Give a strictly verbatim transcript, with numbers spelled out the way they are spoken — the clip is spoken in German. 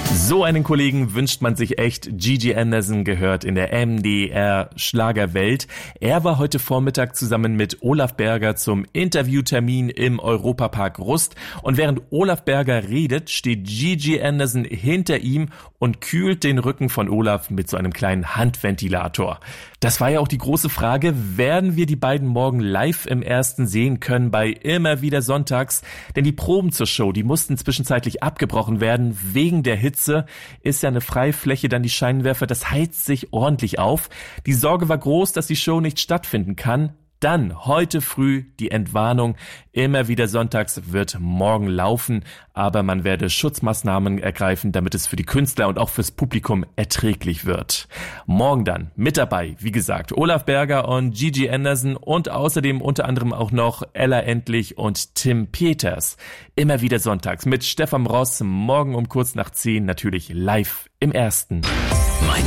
So einen Kollegen wünscht man sich echt. Gigi Anderson gehört in der M D R-Schlagerwelt. Er war heute Vormittag zusammen mit Olaf Berger zum Interviewtermin im Europapark Rust. Und während Olaf Berger redet, steht Gigi Anderson hinter ihm und kühlt den Rücken von Olaf mit so einem kleinen Handventilator. Das war ja auch die große Frage, werden wir die beiden morgen live im Ersten sehen können bei Immer wieder Sonntags? Denn die Proben zur Show, die mussten zwischenzeitlich abgebrochen werden wegen der Hitze. Ist ja eine Freifläche, dann die Scheinwerfer, das heizt sich ordentlich auf. Die Sorge war groß, dass die Show nicht stattfinden kann. Dann, heute früh, die Entwarnung, Immer wieder Sonntags wird morgen laufen, aber man werde Schutzmaßnahmen ergreifen, damit es für die Künstler und auch fürs Publikum erträglich wird. Morgen dann mit dabei, wie gesagt, Olaf Berger und Gigi Anderson und außerdem unter anderem auch noch Ella Endlich und Tim Peters. Immer wieder Sonntags mit Stefan Ross, morgen um kurz nach zehn natürlich live im Ersten. Meine